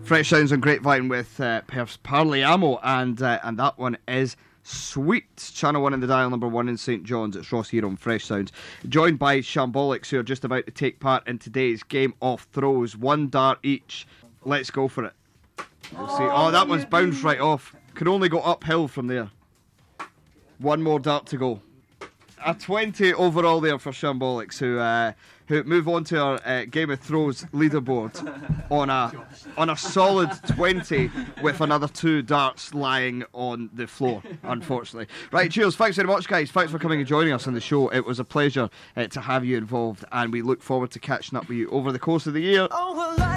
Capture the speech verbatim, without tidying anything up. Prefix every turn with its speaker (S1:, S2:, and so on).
S1: Fresh Sounds on Grapevine with uh, Perth's Parley Ammo, and uh, and that one is sweet. Channel one in the dial, number one in St John's. It's Ross here on Fresh Sounds, joined by Shambolics, who are just about to take part in today's game of throws. One dart each. Let's go for it. We'll see. Oh, that one's bounced right off. Can only go uphill from there. One more dart to go. A twenty overall there for Shambolics, who uh, who move on to our uh, Game of Throws leaderboard on a on a solid twenty with another two darts lying on the floor, unfortunately. Right, cheers. Thanks very much, guys. Thanks for coming and joining us on the show. It was a pleasure uh, to have you involved, and we look forward to catching up with you over the course of the year.